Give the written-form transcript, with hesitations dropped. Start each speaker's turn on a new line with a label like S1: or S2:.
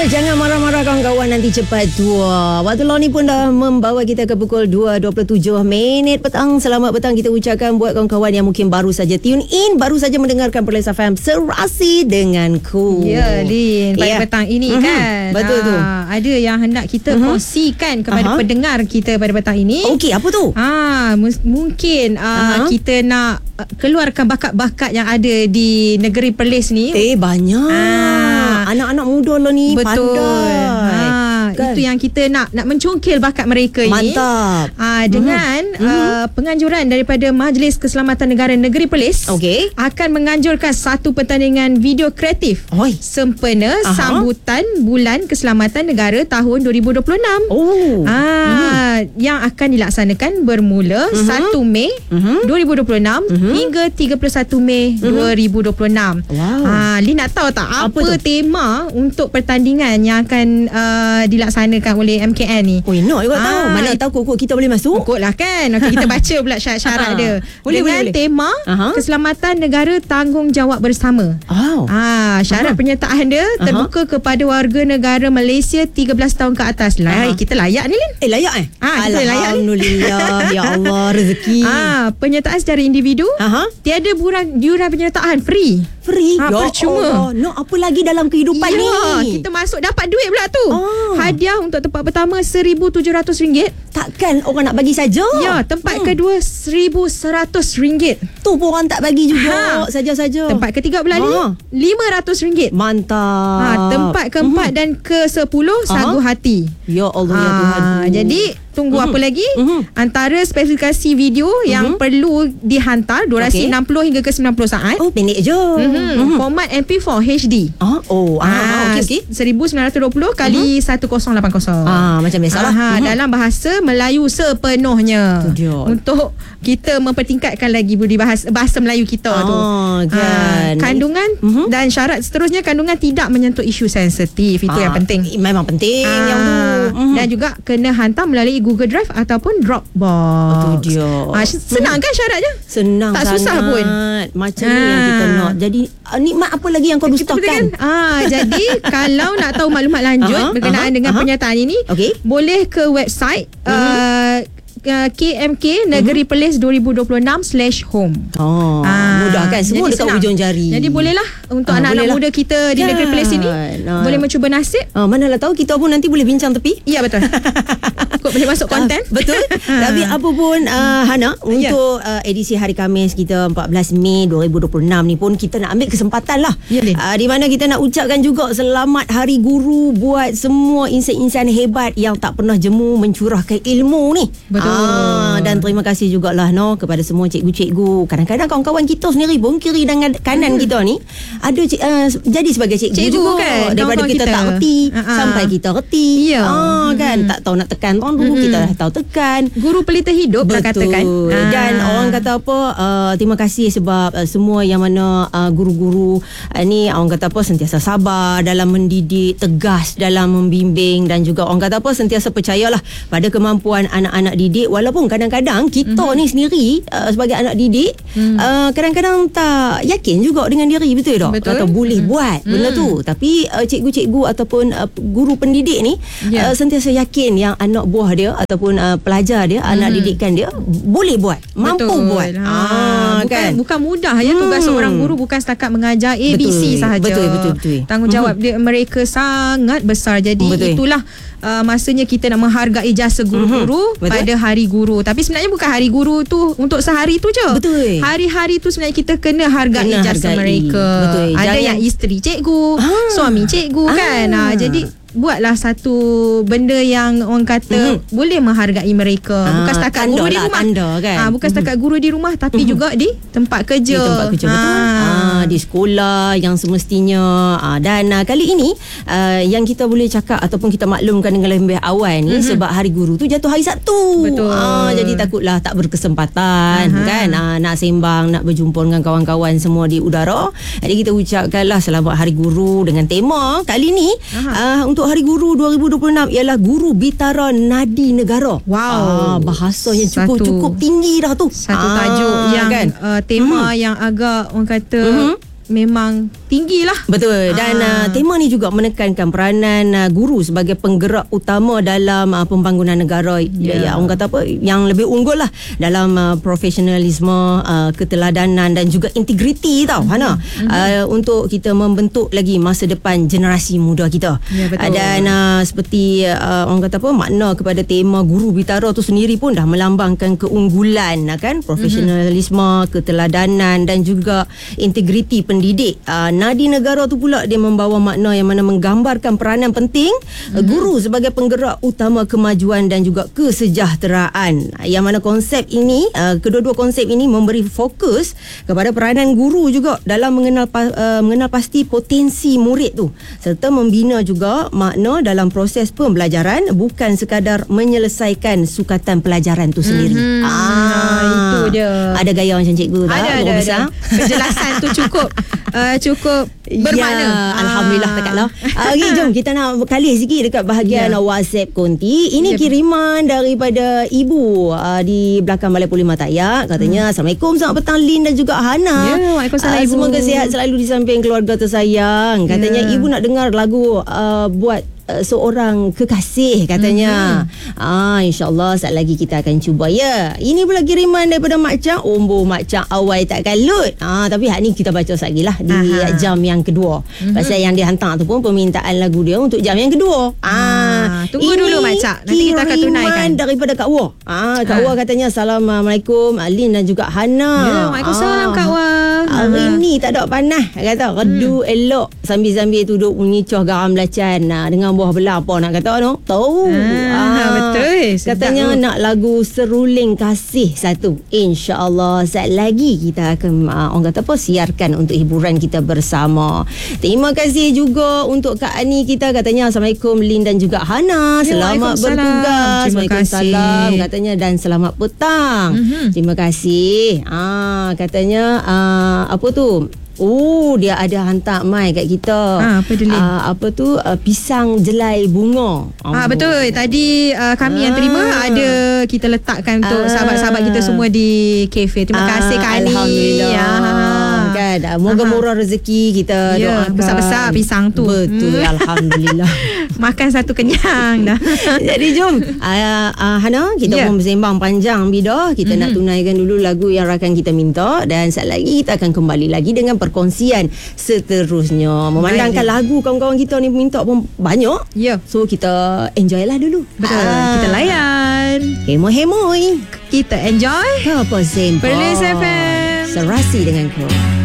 S1: Jangan marah-marah kawan-kawan, nanti cepat tua. Waktu law ni pun dah membawa kita ke pukul 2.27 petang. Selamat petang kita ucapkan buat kawan-kawan yang mungkin baru saja tune in, baru saja mendengarkan Perlis FM Serasi denganku.
S2: Ya, Lin, pada petang ini kan.
S1: Betul tu.
S2: Ada yang hendak kita kongsikan kepada pendengar kita pada petang ini.
S1: Okey, apa tu?
S2: Mungkin kita nak keluarkan bakat-bakat yang ada di negeri Perlis ni.
S1: Banyak. Anak-anak muda lah ni.
S2: Betul.
S1: Kan?
S2: Itu yang kita nak mencongkil bakat mereka ini.
S1: Mantap.
S2: Dengan penganjuran daripada Majlis Keselamatan Negara Negeri Perlis, akan menganjurkan satu pertandingan video kreatif sempena sambutan Bulan Keselamatan Negara tahun 2026. Yang akan dilaksanakan bermula 1 Mei 2026 hingga 31 Mei 2026. Lin nak tahu tak apa tema untuk pertandingan yang akan dilaksanakan oleh MKN ni?
S1: Nak juga tahu. Mana tahu kok kita boleh masuk?
S2: Kok lah kan. Okay, kita baca pula syarat-syarat dia. Dengan tema Keselamatan Negara Tanggungjawab Bersama. Syarat penyertaan dia terbuka kepada warga negara Malaysia 13 tahun ke atas. Kita layak ni, Lin?
S1: Layak Alhamdulillah. Ya Allah, rezeki.
S2: Penyertaan secara individu, tiada yuran penyertaan, free. Percuma. Apa lagi dalam kehidupan ni? Kita masuk dapat duit pula tu. Hadiah untuk tempat pertama RM1,700.
S1: Takkan orang nak bagi saja?
S2: Ya, tempat kedua RM1,100.
S1: Tu pun orang tak bagi juga. Saja-saja.
S2: Tempat ketiga pula ni RM500.
S1: Mantap.
S2: Tempat keempat dan ke-10 Sagu Hati.
S1: Ya Allah, ya Tuhan.
S2: Jadi tunggu apa lagi? Antara spesifikasi video yang perlu dihantar durasi 60 hingga ke 90 saat.
S1: Pendek je.
S2: Format MP4 HD.
S1: Okey.
S2: 1920 kali 1080.
S1: Macam biasalah.
S2: Dalam bahasa Melayu sepenuhnya. Untuk kita mempertingkatkan lagi budi bahasa Melayu kita tu. Kandungan dan syarat seterusnya, kandungan tidak menyentuh isu sensitif. Itu yang penting.
S1: Memang penting yang tu.
S2: Dan juga kena hantar melalui Google Drive ataupun Dropbox.
S1: Itu dia.
S2: Senang kan syaratnya?
S1: Senang
S2: tak
S1: sangat.
S2: Susah pun.
S1: Macam ni yang kita nak. Jadi nikmat apa lagi yang kau dustakan?
S2: Jadi kalau nak tahu maklumat lanjut berkenaan dengan penyertaan ini, boleh ke website KMK Negeri Perlis 2026/home.
S1: Mudah kan? Semua dekat ujung jari.
S2: Jadi bolehlah untuk anak-anak muda kita di Negeri Perlis ini boleh mencuba nasib.
S1: Manalah tahu kita pun nanti boleh bincang tepi.
S2: Ya, betul. Kok boleh masuk konten.
S1: Betul. Tapi apa pun Hana, untuk edisi hari Khamis kita 14 Mei 2026 ni pun kita nak ambil kesempatan lah. Di mana kita nak ucapkan juga selamat Hari Guru buat semua insan-insan hebat yang tak pernah jemu mencurahkan ilmu ni.
S2: Betul.
S1: Dan terima kasih jugalah kepada semua cikgu-cikgu. Kadang-kadang kawan-kawan kita sendiri pun kiri dan kanan kita ni ada jadi sebagai cikgu juga
S2: kan,
S1: daripada kita tak reti sampai kita reti. Kan tak tahu nak tekan tuan dulu, kita dah tahu tekan.
S2: Guru pelita hidup lah katakan.
S1: Dan orang kata apa, terima kasih sebab semua yang mana guru-guru ni orang kata apa sentiasa sabar dalam mendidik, tegas dalam membimbing, dan juga orang kata apa sentiasa percayalah pada kemampuan anak-anak didik. Walaupun kadang-kadang kita ni sendiri sebagai anak didik kadang-kadang tak yakin juga dengan diri, betul tak? Atau boleh buat benda tu. Tapi cikgu-cikgu ataupun guru pendidik ni sentiasa yakin yang anak buah dia ataupun pelajar dia, anak didikan dia boleh buat, mampu buat.
S2: Bukan mudah ya tugas seorang guru, bukan setakat mengajar ABC sahaja. Betul. Tanggungjawab dia mereka sangat besar. Jadi itulah masanya kita nak menghargai jasa guru-guru pada Hari Guru. Tapi sebenarnya bukan Hari Guru tu untuk sehari tu je. Hari-hari tu sebenarnya kita kena hargai jasa mereka. Ada yang isteri cikgu, suami cikgu kan. Jadi buatlah satu benda yang orang kata boleh menghargai mereka. Bukan setakat guru di rumah. Bukan setakat guru di rumah, tapi juga di tempat kerja.
S1: Di tempat kerja, betul. Di sekolah yang semestinya. Dan kali ini yang kita boleh cakap ataupun kita maklumkan dengan lebih awal ni, sebab Hari Guru tu jatuh hari Sabtu.
S2: Betul.
S1: Jadi takutlah tak berkesempatan kan nak sembang, nak berjumpa dengan kawan-kawan semua di udara. Jadi kita ucapkanlah selamat Hari Guru dengan tema kali ni untuk Hari Guru 2026 ialah Guru Bitara Nadi Negara. Bahasanya cukup tinggi dah tu.
S2: Satu tajuk yang kan tema yang agak orang kata memang tinggi lah.
S1: Betul. Dan tema ni juga menekankan peranan guru sebagai penggerak utama dalam pembangunan negara. Orang kata apa, yang lebih unggul lah dalam profesionalisme, keteladanan dan juga integriti tau, Hana. Untuk kita membentuk lagi masa depan generasi muda kita.
S2: Ya, betul.
S1: Dan seperti orang kata apa, makna kepada tema Guru Bitara tu sendiri pun dah melambangkan keunggulan, kan, profesionalisme, keteladanan dan juga integriti pendidik. Nadi negara tu pula dia membawa makna yang mana menggambarkan peranan penting guru sebagai penggerak utama kemajuan dan juga kesejahteraan. Yang mana konsep ini, kedua-dua konsep ini memberi fokus kepada peranan guru juga dalam mengenal pasti potensi murid tu, serta membina juga makna dalam proses pembelajaran, bukan sekadar menyelesaikan sukatan pelajaran tu sendiri.
S2: Itu dia.
S1: Ada gaya macam cikgu tak?
S2: Ada. Penjelasan tu cukup bermakna.
S1: Alhamdulillah takatlah. Okay, jom kita nak berkali sikit dekat bahagian WhatsApp konti. Ini kiriman daripada ibu di belakang Balai Polis Matayak. Katanya, Assalamualaikum, selamat petang Lin dan juga Hana.
S2: Waalaikumsalam ibu.
S1: Semoga sihat selalu di samping keluarga tersayang. Katanya ibu nak dengar lagu buat seorang kekasih, katanya. InsyaAllah saat lagi kita akan cuba, ya. Ini pula kiriman daripada Mak Cang. Mak Cang awal tak kalut. Tapi hari ni kita baca lagi lah di jam yang kedua. Pasal yang dia hantar tu pun permintaan lagu dia untuk jam yang kedua.
S2: Tunggu dulu Mak Cang, nanti kita akan tunaikan.
S1: Daripada Kak Wah. Kak Wah katanya, Assalamualaikum Lin dan juga Hana.
S2: Waalaikumsalam Kak Wah.
S1: Hari ni tak ada panas, kata redu elok sambil-sambil duduk mengicoh garam belacan dengan buah belah, apa nak kata no? Tahu.
S2: Betul.
S1: Katanya nak lagu Seruling Kasih satu. InsyaAllah saat lagi kita akan orang kata apa, siarkan untuk hiburan kita bersama. Terima kasih juga untuk Kak Ani kita, katanya Assalamualaikum Lin dan juga Hana. Selamat bertugas. Waalaikumsalam katanya, dan selamat petang. Terima kasih. Katanya apa tu? Dia ada hantar mai kat kita.
S2: Apa dia, Lin?
S1: Apa tu? Pisang jelai bunga.
S2: Betul. Tadi kami yang terima, ada kita letakkan untuk sahabat-sahabat kita semua di kafe. Terima kasih Kak Ani.
S1: Alhamdulillah. Kan? Moga murah rezeki kita. Doakan
S2: besar-besar pisang tu.
S1: Betul. Alhamdulillah.
S2: Makan satu kenyang dah.
S1: Jadi jom Hana, kita pun bersembang panjang bidah. Kita nak tunaikan dulu lagu yang rakan kita minta, dan saat lagi kita akan kembali lagi dengan perkongsian seterusnya. Memandangkan lagu kawan-kawan kita ni minta pun banyak. So kita enjoy lah dulu.
S2: Betul. Kita layan.
S1: Hemoy-hemoy.
S2: Kita enjoy.
S1: Apa sempat.
S2: Perlis FM.
S1: Serasi dengan kau.